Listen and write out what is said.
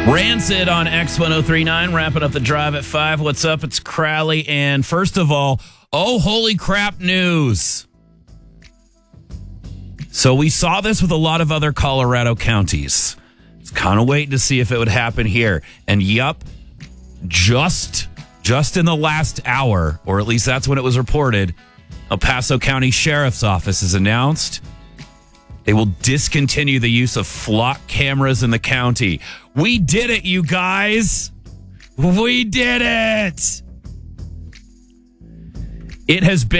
Rancid on X1039, wrapping up the drive at 5. What's up? It's Crowley. And first of all, oh, holy crap news. So we saw this with a lot of other Colorado counties. It's kind of waiting to see if it would happen here. And yup, just in the last hour, or at least that's when it was reported, El Paso County Sheriff's Office has announced they will discontinue the use of flock cameras in the county. We did it, you guys. We did it. It has been